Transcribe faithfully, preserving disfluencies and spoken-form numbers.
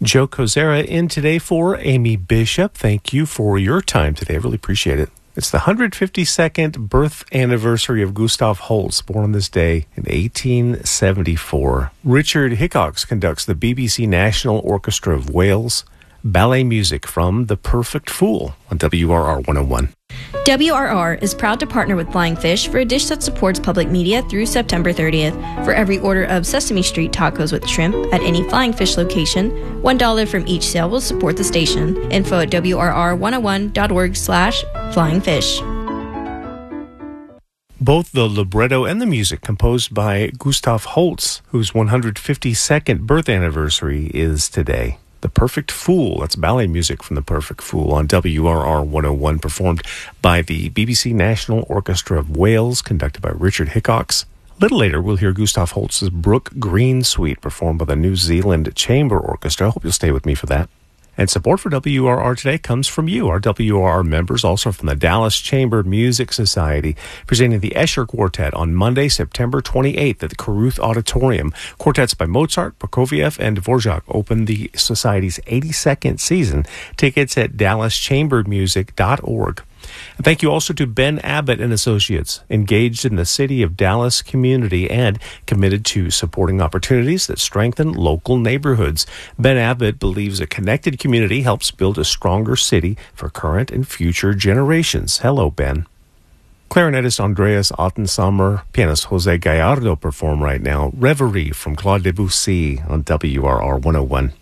Joe Kozera in today for Amy Bishop. Thank you for your time today. I really appreciate it. It's the one hundred fifty-second birth anniversary of Gustav Holst, born on this day in eighteen seventy-four. Richard Hickox conducts the B B C National Orchestra of Wales. Ballet music from The Perfect Fool on W R R one oh one. W R R is proud to partner with Flying Fish for a dish that supports public media through September thirtieth. For every order of Sesame Street tacos with shrimp at any Flying Fish location, one dollar from each sale will support the station. Info at W R R one oh one dot org slash flying fish. Both the libretto and the music composed by Gustav Holst, whose one hundred fifty-second birth anniversary is today. The Perfect Fool, that's ballet music from The Perfect Fool on W R R one oh one, performed by the B B C National Orchestra of Wales, conducted by Richard Hickox. A little later, we'll hear Gustav Holst's Brook Green Suite, performed by the New Zealand Chamber Orchestra. I hope you'll stay with me for that. And support for W R R today comes from you, our W R R members, also from the Dallas Chamber Music Society, presenting the Escher Quartet on Monday, September twenty-eighth at the Caruth Auditorium. Quartets by Mozart, Prokofiev, and Dvorak open the Society's eighty-second season. Tickets at dallas chamber music dot org. And thank you also to Ben Abbott and Associates, engaged in the City of Dallas community and committed to supporting opportunities that strengthen local neighborhoods. Ben Abbott believes a connected community helps build a stronger city for current and future generations. Hello, Ben. Clarinetist Andreas Ottensammer, pianist Jose Gallardo perform right now Reverie from Claude Debussy on W R R one oh one.